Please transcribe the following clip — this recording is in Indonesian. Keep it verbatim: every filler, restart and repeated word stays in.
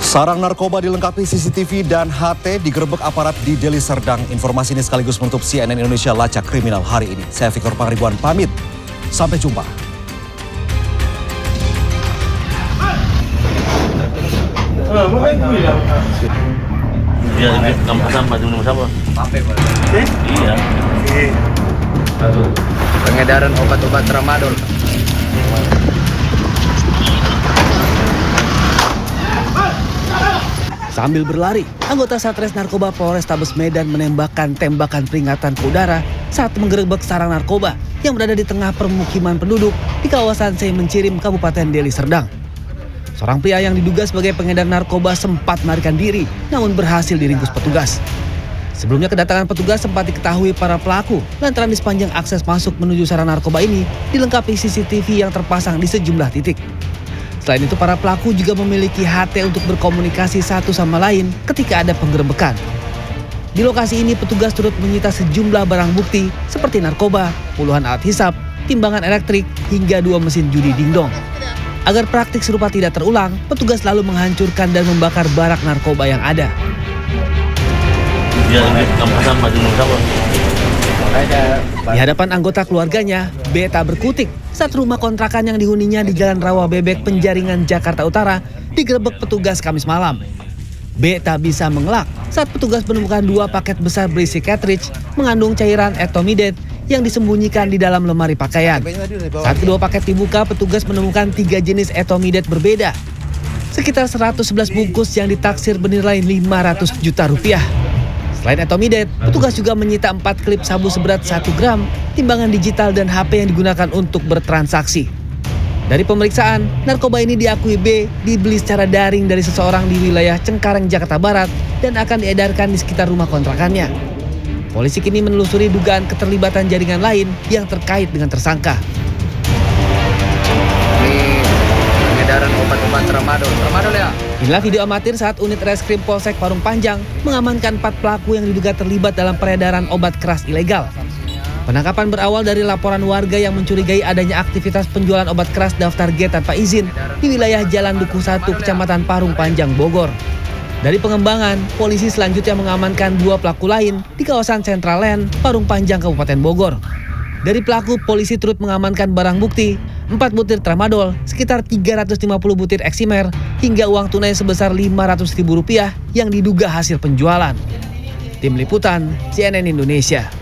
Sarang narkoba dilengkapi C C T V dan H T digerebek aparat di Deli Serdang. Informasi ini sekaligus menutup C N N Indonesia Lacak Kriminal hari ini. Saya Victor Pangribuan pamit. Sampai jumpa. Iya, ini kampus sampah, jumlah sampah. Iya. Pengedaran obat-obat tramadol. Sambil berlari, anggota Satres Narkoba Polrestabes Medan menembakkan tembakan peringatan ke udara saat menggerebek sarang narkoba yang berada di tengah permukiman penduduk di kawasan Semencirim, Kabupaten Deli Serdang. Seorang pria yang diduga sebagai pengedar narkoba sempat melarikan diri, namun berhasil diringkus petugas. Sebelumnya kedatangan petugas sempat diketahui para pelaku lantaran di sepanjang akses masuk menuju sarang narkoba ini dilengkapi C C T V yang terpasang di sejumlah titik. Selain itu, para pelaku juga memiliki H T untuk berkomunikasi satu sama lain ketika ada penggerebekan. Di lokasi ini, petugas turut menyita sejumlah barang bukti seperti narkoba, puluhan alat hisap, timbangan elektrik, hingga dua mesin judi dingdong. Agar praktik serupa tidak terulang, petugas lalu menghancurkan dan membakar barak narkoba yang ada. Iya, ini kampus sampah, jumlah sampah. Di hadapan anggota keluarganya, B tak berkutik saat rumah kontrakan yang dihuninya di Jalan Rawa Bebek, Penjaringan, Jakarta Utara digerebek petugas Kamis malam. B tak bisa mengelak saat petugas menemukan dua paket besar berisi cartridge mengandung cairan etomidate yang disembunyikan di dalam lemari pakaian. Saat kedua paket dibuka, petugas menemukan tiga jenis etomidate berbeda. Sekitar seratus sebelas bungkus yang ditaksir bernilai lima ratus juta rupiah. Selain etomidate, petugas juga menyita empat klip sabu seberat satu gram, timbangan digital dan H P yang digunakan untuk bertransaksi. Dari pemeriksaan, narkoba ini diakui B dibeli secara daring dari seseorang di wilayah Cengkareng, Jakarta Barat dan akan diedarkan di sekitar rumah kontrakannya. Polisi kini menelusuri dugaan keterlibatan jaringan lain yang terkait dengan tersangka. Ini pengedaran obat-obat tramadol. Tramadol ya? Inilah video amatir saat unit reskrim Polsek Parung Panjang mengamankan empat pelaku yang diduga terlibat dalam peredaran obat keras ilegal. Penangkapan berawal dari laporan warga yang mencurigai adanya aktivitas penjualan obat keras daftar G tanpa izin di wilayah Jalan Dukuh satu, Kecamatan Parung Panjang, Bogor. Dari pengembangan, polisi selanjutnya mengamankan dua pelaku lain di kawasan Central Land, Parung Panjang, Kabupaten Bogor. Dari pelaku, polisi turut mengamankan barang bukti, empat butir tramadol, sekitar tiga ratus lima puluh butir eksimer, hingga uang tunai sebesar lima ratus ribu rupiah yang diduga hasil penjualan. Tim Liputan C N N Indonesia.